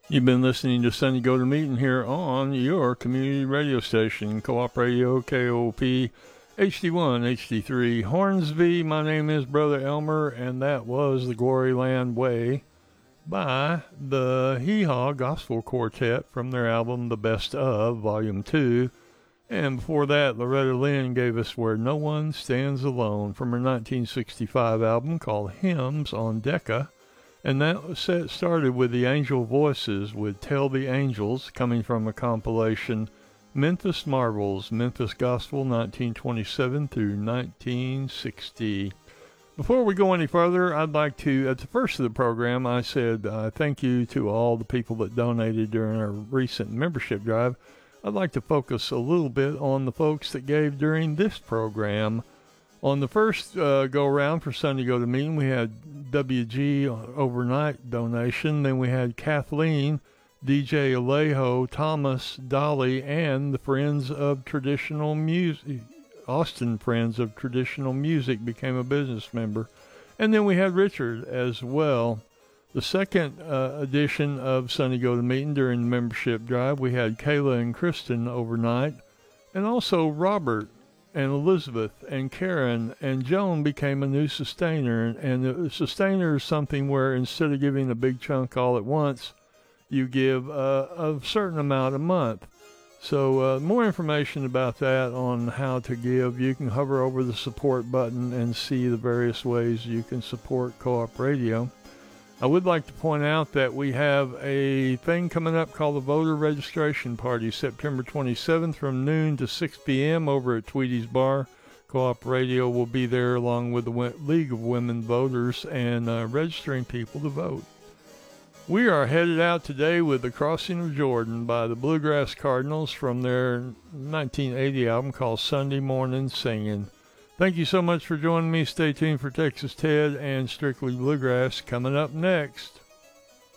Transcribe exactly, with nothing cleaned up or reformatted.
You've been listening to Sunday Go to Meeting here on your community radio station, Co-op Radio, K O P, H D one, H D three, Hornsby. My name is Brother Elmer, and that was The Glory Land Way by the Hee Haw Gospel Quartet from their album The Best Of, Volume two. And before that, Loretta Lynn gave us Where No One Stands Alone from her nineteen sixty-five album called Hymns on Decca. And that set started with the Angel Voices with Tell the Angels, coming from a compilation, Memphis Marvels, Memphis Gospel, nineteen twenty-seven through nineteen sixty. Before we go any further, I'd like to, at the first of the program, I said uh, thank you to all the people that donated during our recent membership drive. I'd like to focus a little bit on the folks that gave during this program. On the first uh, go-around for Sunday Go to Meeting, we had W G overnight donation. Then we had Kathleen, D J Alejo, Thomas, Dolly, and the Friends of Traditional Music, Austin Friends of Traditional Music became a business member. And then we had Richard as well. The second uh, edition of Sunday Go to Meeting during the membership drive, we had Kayla and Kristen overnight, and also Robert and Elizabeth and Karen and Joan became a new sustainer. And the sustainer is something where instead of giving a big chunk all at once, you give uh, a certain amount a month. So uh, more information about that on how to give, you can hover over the support button and see the various ways you can support Co-op Radio. I would like to point out that we have a thing coming up called the Voter Registration Party, September twenty-seventh from noon to six p.m. over at Tweedy's Bar. Co-op Radio will be there along with the League of Women Voters and uh, registering people to vote. We are headed out today with The Crossing of Jordan by the Bluegrass Cardinals from their nineteen eighty album called Sunday Morning Singing. Thank you so much for joining me. Stay tuned for Texas Ted and Strictly Bluegrass coming up next.